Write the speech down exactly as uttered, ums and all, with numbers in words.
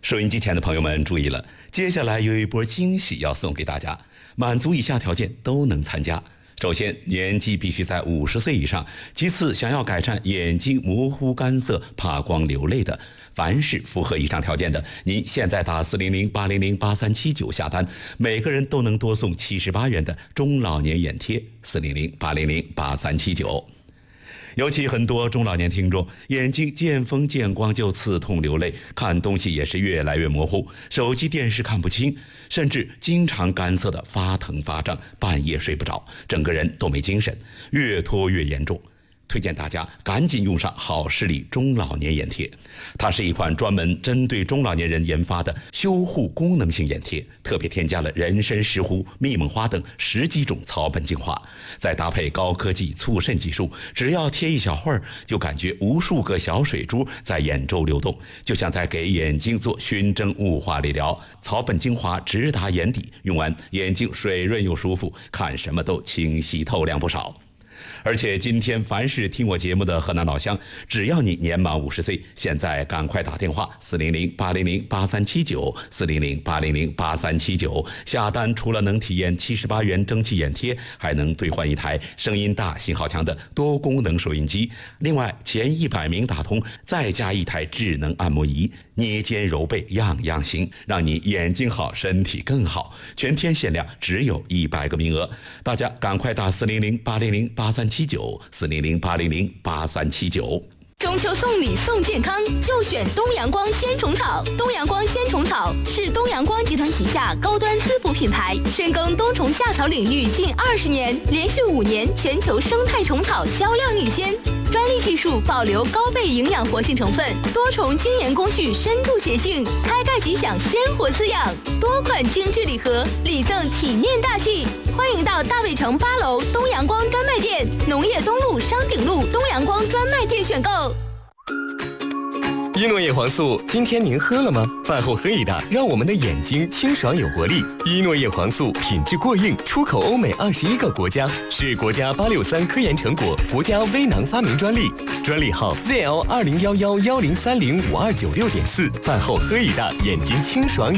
收音机前的朋友们注意了，接下来有一波惊喜要送给大家，满足以下条件都能参加。首先，年纪必须在五十岁以上；其次，想要改善眼睛模糊干涩、怕光流泪的，凡是符合以上条件的，您现在打四零零八零零八三七九下单，每个人都能多送七十八元的中老年眼贴。四零零八零零八三七九。尤其很多中老年听众眼睛见风见光就刺痛流泪，看东西也是越来越模糊，手机电视看不清，甚至经常干涩的发疼发胀，半夜睡不着，整个人都没精神，越拖越严重。推荐大家赶紧用上好视力中老年眼贴，它是一款专门针对中老年人研发的修护功能性眼贴，特别添加了人参、石斛、蜜蒙花等十几种草本精华，再搭配高科技促渗技术，只要贴一小会儿，就感觉无数个小水珠在眼周流动，就像在给眼睛做熏蒸雾化理疗。草本精华直达眼底，用完眼睛水润又舒服，看什么都清晰透亮不少。而且今天凡是听我节目的河南老乡，只要你年满五十岁，现在赶快打电话四零零八零零八三七九 四零零八零零八三七九下单，除了能体验七十八元蒸汽眼贴，还能兑换一台声音大、信号强的多功能收音机。另外前一百名打通再加一台智能按摩仪，捏肩揉背样样行，让你眼睛好身体更好。全天限量，只有一百个名额，大家赶快打四零零八零零八三七九 四零零八零零八三七九。 中秋送礼送健康，就选东阳光鲜虫草。东阳光鲜虫草是东阳光集团旗下高端滋补品牌，深耕冬虫夏草领域近二十年，连续五年全球生态虫草销量领先。专利技术保留高倍营养活性成分，多重精研工序深度协性，开盖即享鲜活滋养。多款精致礼盒，礼赠体面大气。欢迎到大卫城八楼东阳光专卖店、农业东路商鼎路东阳光专卖店选购。 伊诺叶黄素，今天您喝了吗？饭后喝一大，让我们的眼睛清爽有活力。伊诺叶黄素品质过硬，出口欧美二十一个国家，是国家八六三科研成果，国家微囊发明专利，专利号 Z L 二零幺幺幺零三零五二九六点四。饭后喝一大，眼睛清爽。